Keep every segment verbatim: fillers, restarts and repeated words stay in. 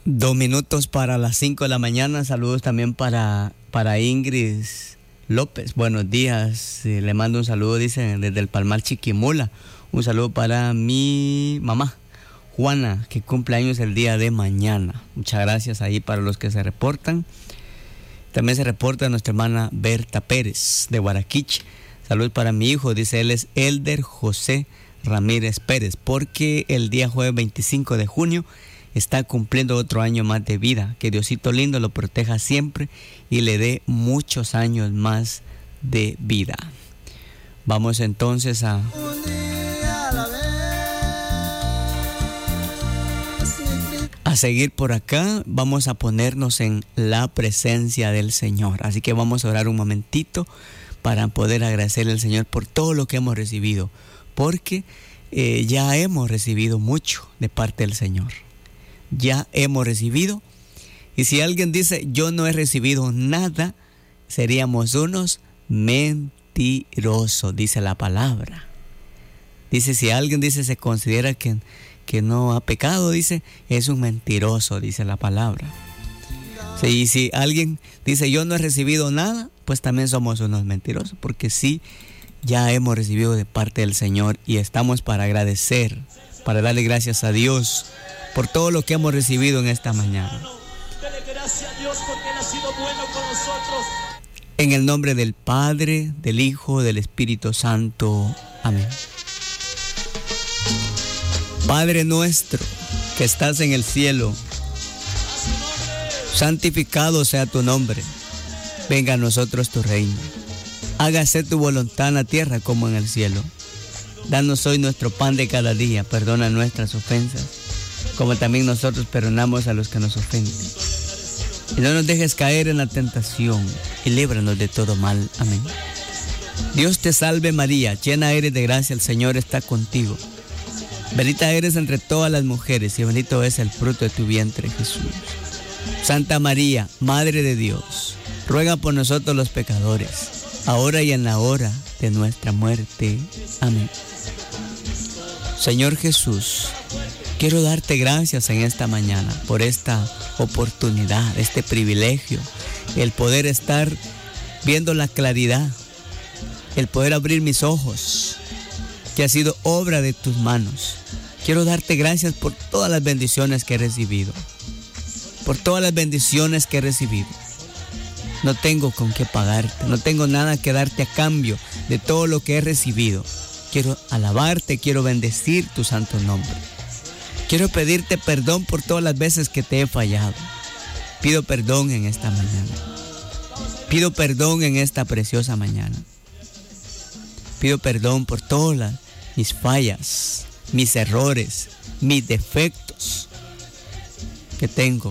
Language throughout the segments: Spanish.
Dos minutos para las cinco de la mañana. Saludos también para, para Ingrid López. Buenos días. Le mando un saludo, dice, desde el Palmar Chiquimula. Un saludo para mi mamá, Juana, que cumple años el día de mañana. Muchas gracias ahí para los que se reportan. También se reporta nuestra hermana Berta Pérez, de Guaraquiche. Saludos para mi hijo, dice él es Elder José Ramírez Pérez, porque el día jueves veinticinco de junio está cumpliendo otro año más de vida. Que Diosito lindo lo proteja siempre y le dé muchos años más de vida. Vamos entonces a... a seguir por acá. Vamos a ponernos en la presencia del Señor. Así que vamos a orar un momentito para poder agradecerle al Señor por todo lo que hemos recibido. Porque eh, ya hemos recibido mucho de parte del Señor. Ya hemos recibido, y si alguien dice yo no he recibido nada, seríamos unos mentirosos, dice la palabra. Dice, si alguien dice se considera que, que no ha pecado, dice, es un mentiroso, dice la palabra. Sí, y si alguien dice yo no he recibido nada, pues también somos unos mentirosos, porque sí, ya hemos recibido de parte del Señor y estamos para agradecer, para darle gracias a Dios por todo lo que hemos recibido en esta mañana. Dele gracias a Dios porque Él ha sido bueno con nosotros. En el nombre del Padre, del Hijo, del Espíritu Santo. Amén. Padre nuestro que estás en el cielo, santificado sea tu nombre. Venga a nosotros tu reino. Hágase tu voluntad en la tierra como en el cielo. Danos hoy nuestro pan de cada día. Perdona nuestras ofensas, como también nosotros perdonamos a los que nos ofenden. Y no nos dejes caer en la tentación, y líbranos de todo mal. Amén. Dios te salve María, llena eres de gracia, el Señor está contigo. Bendita eres entre todas las mujeres, y bendito es el fruto de tu vientre, Jesús. Santa María, Madre de Dios, ruega por nosotros los pecadores, ahora y en la hora de nuestra muerte. Amén. Señor Jesús, quiero darte gracias en esta mañana por esta oportunidad, este privilegio, el poder estar viendo la claridad, el poder abrir mis ojos, que ha sido obra de tus manos. Quiero darte gracias por todas las bendiciones que he recibido, por todas las bendiciones que he recibido. No tengo con qué pagarte, no tengo nada que darte a cambio de todo lo que he recibido. Quiero alabarte, quiero bendecir tu santo nombre. Quiero pedirte perdón por todas las veces que te he fallado. Pido perdón en esta mañana. Pido perdón en esta preciosa mañana. Pido perdón por todas las, mis fallas, mis errores, mis defectos que tengo.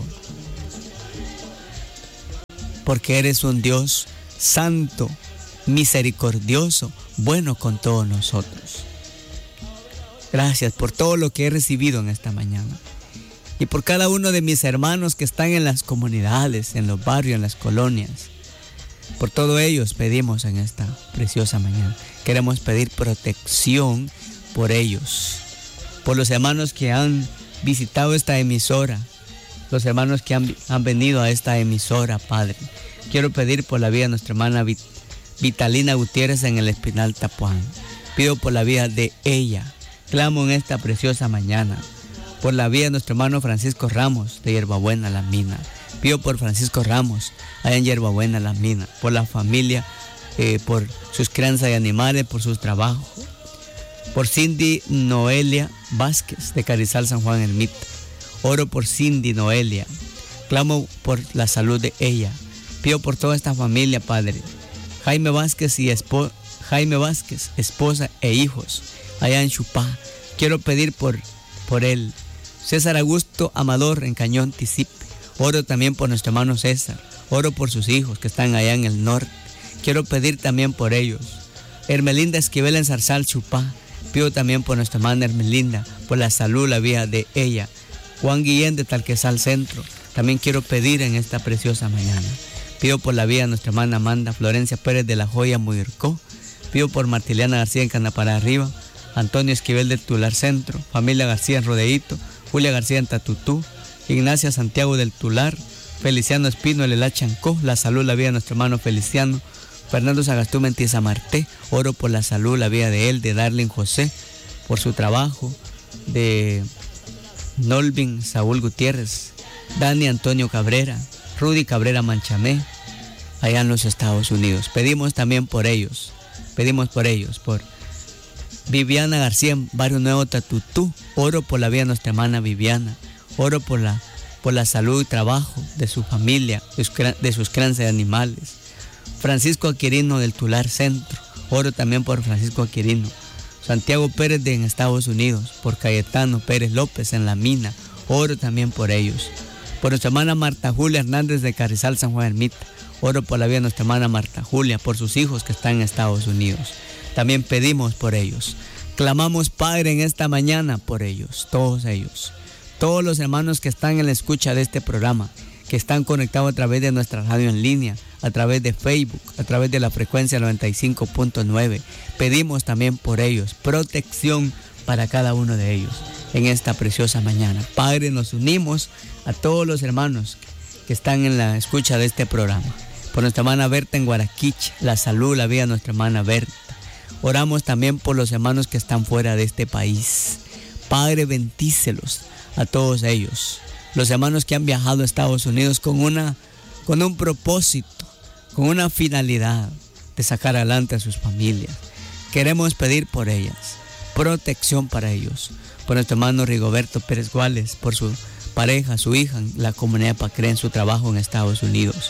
Porque eres un Dios santo, misericordioso, bueno con todos nosotros. Gracias por todo lo que he recibido en esta mañana. Y por cada uno de mis hermanos que están en las comunidades, en los barrios, en las colonias. Por todos ellos pedimos en esta preciosa mañana. Queremos pedir protección por ellos. Por los hermanos que han visitado esta emisora. Los hermanos que han, han venido a esta emisora, Padre. Quiero pedir por la vida de nuestra hermana Vit, Vitalina Gutiérrez en el Espinal Tapuán. Pido por la vida de ella. Clamo en esta preciosa mañana por la vida de nuestro hermano Francisco Ramos de Hierbabuena, La Mina. Pido por Francisco Ramos allá en Hierbabuena, La Mina, por la familia, eh, por sus crianzas de animales, por sus trabajos. Por Cindy Noelia Vázquez de Carizal, San Juan Ermita. Oro por Cindy Noelia. Clamo por la salud de ella. Pido por toda esta familia, Padre. Jaime Vázquez y esposa, Jaime Vázquez, esposa e hijos, allá en Chupá. Quiero pedir por, por él. César Augusto Amador en Cañón Tisipe. Oro también por nuestro hermano César. Oro por sus hijos que están allá en el norte. Quiero pedir también por ellos. Hermelinda Esquivel en Zarzal, Chupá. Pido también por nuestra hermana Hermelinda, por la salud, la vida de ella. Juan Guillén de Talquesal Centro. También quiero pedir en esta preciosa mañana. Pido por la vida de nuestra hermana Amanda Florencia Pérez de La Joya, Muyurcó. Pido por Martiliana García en Canapara Arriba. Antonio Esquivel del Tular Centro. Familia García en Rodeíto. Julia García en Tatutú. Ignacia Santiago del Tular, Feliciano Espino, el Elá Chancó, la salud, la vida de nuestro hermano Feliciano. Fernando Sagastú Mentiza Marté, oro por la salud, la vida de él, de Darlene José, por su trabajo, de Nolvin Saúl Gutiérrez, Dani Antonio Cabrera, Rudy Cabrera Manchamé, allá en los Estados Unidos. Pedimos también por ellos, pedimos por ellos, por Viviana García, Barrio Nuevo Tatutú, oro por la vida de nuestra hermana Viviana, oro por la, por la salud y trabajo de su familia, de sus, de sus crianzas de animales. Francisco Aquirino del Tular Centro, oro también por Francisco Aquirino. Santiago Pérez de en Estados Unidos, por Cayetano Pérez López en La Mina, oro también por ellos. Por nuestra hermana Marta Julia Hernández de Carrizal, San Juan Ermita, oro por la vida de nuestra hermana Marta Julia, por sus hijos que están en Estados Unidos. También pedimos por ellos. Clamamos, Padre, en esta mañana por ellos, todos ellos. Todos los hermanos que están en la escucha de este programa, que están conectados a través de nuestra radio en línea, a través de Facebook, a través de la frecuencia noventa y cinco punto nueve. Pedimos también por ellos protección para cada uno de ellos en esta preciosa mañana. Padre, nos unimos a todos los hermanos que están en la escucha de este programa. Por nuestra hermana Berta en Guaraquich, la salud, la vida de nuestra hermana Berta. Oramos también por los hermanos que están fuera de este país. Padre, bendícelos a todos ellos. Los hermanos que han viajado a Estados Unidos con, una, con un propósito, con una finalidad de sacar adelante a sus familias. Queremos pedir por ellas, protección para ellos. Por nuestro hermano Rigoberto Pérez Guales, por su pareja, su hija, la comunidad de Pacré en su trabajo en Estados Unidos.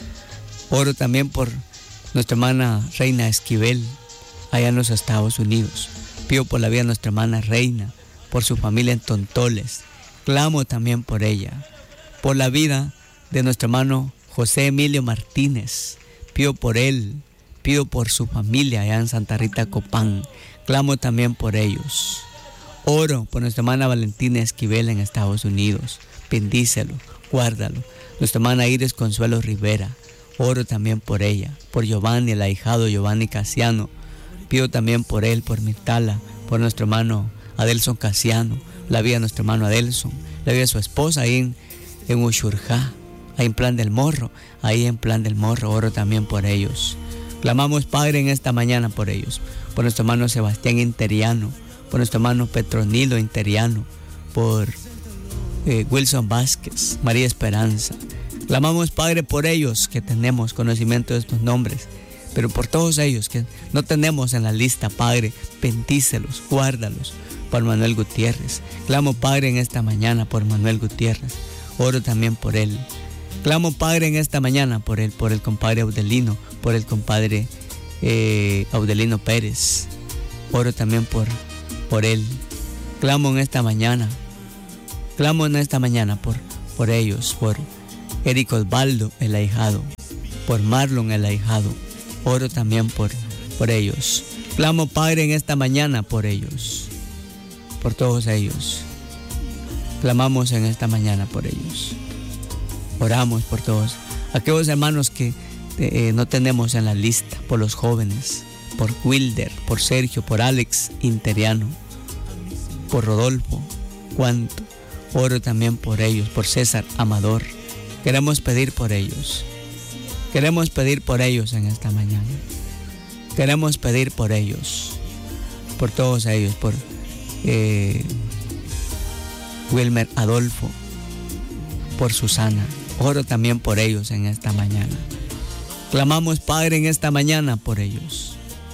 Oro también por nuestra hermana Reina Esquivel, allá en los Estados Unidos. Pido por la vida de nuestra hermana Reina, por su familia en Tontoles. Clamo también por ella, por la vida de nuestro hermano José Emilio Martínez. Pido por él, pido por su familia allá en Santa Rita Copán. Clamo también por ellos. Oro por nuestra hermana Valentina Esquivel en Estados Unidos. Bendícelo, guárdalo. Nuestra hermana Iris Consuelo Rivera. Oro también por ella, por Giovanni, el ahijado Giovanni Casiano. Pido también por él, por Mirtala, por nuestro hermano Adelson Casiano, la vida de nuestro hermano Adelson, la vida de su esposa ahí en, en Ushurjá, ahí en Plan del Morro, ahí en Plan del Morro, oro también por ellos. Clamamos, Padre, en esta mañana por ellos, por nuestro hermano Sebastián Interiano, por nuestro hermano Petronilo Interiano, por eh, Wilson Vázquez, María Esperanza. Clamamos, Padre, por ellos que tenemos conocimiento de estos nombres, pero por todos ellos que no tenemos en la lista, Padre, bendícelos, guárdalos. Por Manuel Gutiérrez. Clamo, Padre, en esta mañana por Manuel Gutiérrez. Oro también por él. Clamo, Padre, en esta mañana por él, por el compadre Audelino, por el compadre eh, Audelino Pérez. Oro también por, por él. Clamo en esta mañana. Clamo en esta mañana por, por ellos, por Eric Osvaldo, el ahijado, por Marlon, el ahijado. Oro también por, por ellos. Clamo, Padre, en esta mañana por ellos. Por todos ellos. Clamamos en esta mañana por ellos. Oramos por todos aquellos hermanos que eh, no tenemos en la lista, por los jóvenes, por Wilder, por Sergio, por Alex Interiano, por Rodolfo, cuánto. Oro también por ellos, por César Amador. Queremos pedir por ellos. Queremos pedir por ellos en esta mañana. Queremos pedir por ellos, por todos ellos, por Eh, Wilmer Adolfo, por Susana. Oro también por ellos en esta mañana. Clamamos, Padre, en esta mañana por ellos.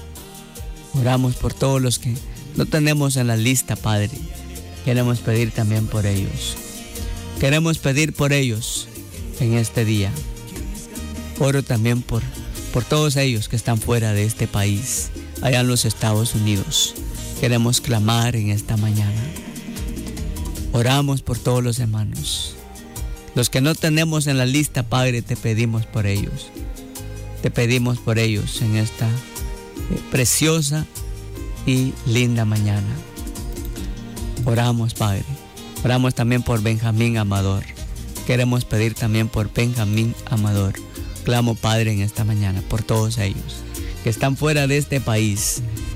Oramos por todos los que no tenemos en la lista, Padre. Queremos pedir también por ellos. Queremos pedir por ellos en este día. Oro también por, por todos ellos que están fuera de este país, allá en los Estados Unidos. Queremos clamar en esta mañana. Oramos por todos los hermanos. Los que no tenemos en la lista, Padre, te pedimos por ellos. Te pedimos por ellos en esta preciosa y linda mañana. Oramos, Padre. Oramos también por Benjamín Amador. Queremos pedir también por Benjamín Amador. Clamo, Padre, en esta mañana por todos ellos que están fuera de este país.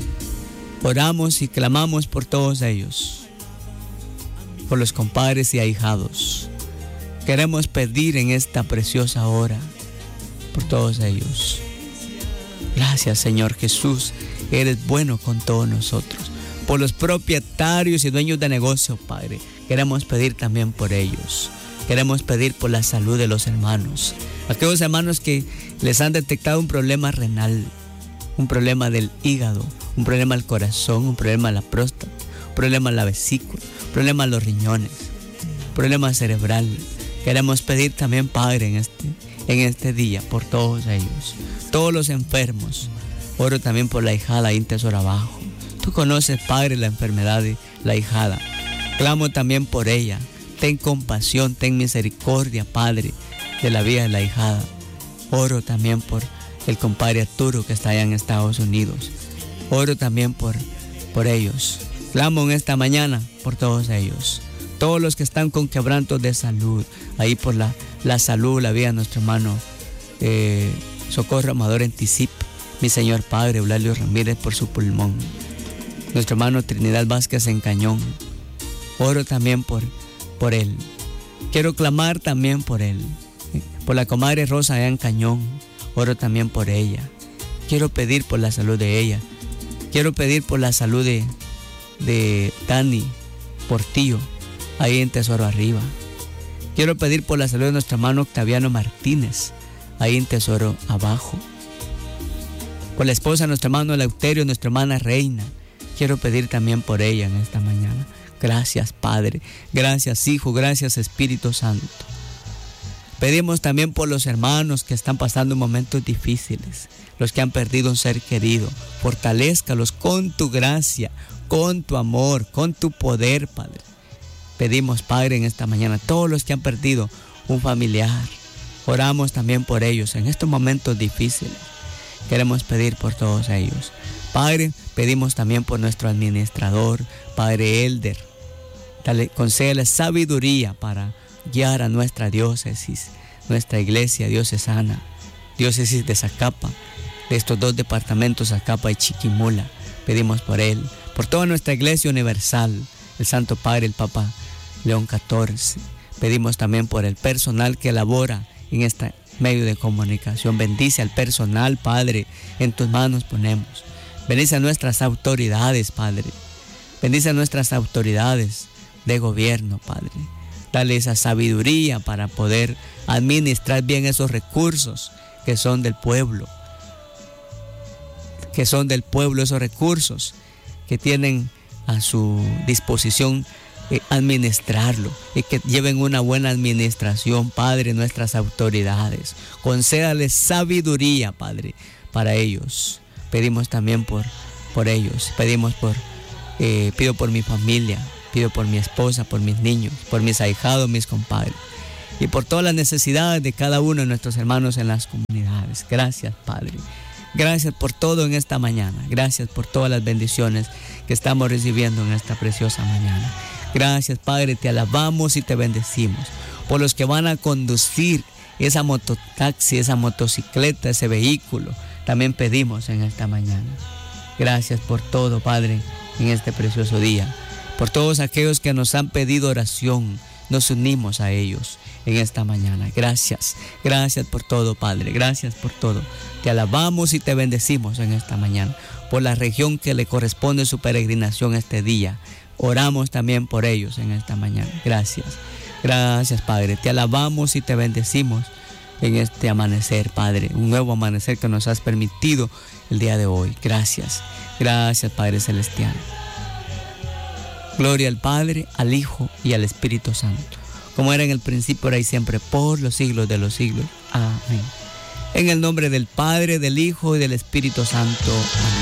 Oramos y clamamos por todos ellos, por los compadres y ahijados, Queremos pedir en esta preciosa hora por todos ellos. Gracias, Señor Jesús, eres bueno con todos nosotros. Por los propietarios y dueños de negocio, Padre, queremos pedir también por ellos. Queremos pedir por la salud de los hermanos. Aquellos hermanos que les han detectado un problema renal, un problema del hígado, un problema del corazón, un problema de la próstata, un problema de la vesícula, un problema de los riñones, un problema cerebral. Queremos pedir también, Padre, en este, en este día por todos ellos, todos los enfermos. Oro también por la hijada ahí en Tesoro Abajo. Tú conoces, Padre, la enfermedad de la hijada. Clamo también por ella. Ten compasión, ten misericordia, Padre, de la vida de la hijada. Oro también por el compadre Arturo que está allá en Estados Unidos. Oro también por, por ellos. Clamo en esta mañana por todos ellos. Todos los que están con quebrantos de salud, ahí por la, la salud, la vida de nuestro hermano eh, Socorro Amador en Tizip, mi Señor Padre Eulalio Ramírez por su pulmón, nuestro hermano Trinidad Vázquez en Cañón. Oro también por, por él. Quiero clamar también por él, por la comadre Rosa allá en Cañón. Oro también por ella. Quiero pedir por la salud de ella. Quiero pedir por la salud de, de Dani Portillo, ahí en Tesoro Arriba. Quiero pedir por la salud de nuestro hermano Octaviano Martínez, ahí en Tesoro Abajo. Por la esposa de nuestro hermano Eleuterio, nuestra hermana Reina. Quiero pedir también por ella en esta mañana. Gracias, Padre. Gracias, Hijo. Gracias, Espíritu Santo. Pedimos también por los hermanos que están pasando momentos difíciles, los que han perdido un ser querido. Fortalézcalos con tu gracia, con tu amor, con tu poder, Padre. Pedimos, Padre, en esta mañana, todos los que han perdido un familiar, oramos también por ellos en estos momentos difíciles. Queremos pedir por todos ellos. Padre, pedimos también por nuestro administrador, Padre Elder. Dale, concédele sabiduría para guiar a nuestra diócesis, nuestra iglesia diocesana, diócesis de Zacapa, de estos dos departamentos, Zacapa y Chiquimula. Pedimos por él, por toda nuestra iglesia universal, el Santo Padre, el Papa León catorce. Pedimos también por el personal que labora en este medio de comunicación. Bendice al personal, Padre, en tus manos ponemos. Bendice a nuestras autoridades, Padre. Bendice a nuestras autoridades de gobierno, Padre. Dale esa sabiduría para poder administrar bien esos recursos que son del pueblo. Que son del pueblo esos recursos que tienen a su disposición eh, administrarlo y que lleven una buena administración, Padre, nuestras autoridades. Concédales sabiduría, Padre, para ellos. Pedimos también por, por ellos. Pedimos por, eh, pido por mi familia, pido por mi esposa, por mis niños, por mis ahijados, mis compadres y por todas las necesidades de cada uno de nuestros hermanos en las comunidades. Gracias, Padre. Gracias por todo en esta mañana. Gracias por todas las bendiciones que estamos recibiendo en esta preciosa mañana. Gracias, Padre, te alabamos y te bendecimos por los que van a conducir esa mototaxi, esa motocicleta, ese vehículo. También pedimos en esta mañana. Gracias por todo, Padre, en este precioso día. Por todos aquellos que nos han pedido oración, nos unimos a ellos en esta mañana. Gracias, gracias por todo, Padre, gracias por todo. Te alabamos y te bendecimos en esta mañana. Por la región que le corresponde su peregrinación este día, oramos también por ellos en esta mañana. Gracias, gracias, Padre. Te alabamos y te bendecimos en este amanecer, Padre, un nuevo amanecer que nos has permitido el día de hoy. Gracias, gracias, Padre Celestial. Gloria al Padre, al Hijo y al Espíritu Santo, como era en el principio, ahora y siempre, por los siglos de los siglos. Amén. En el nombre del Padre, del Hijo y del Espíritu Santo. Amén.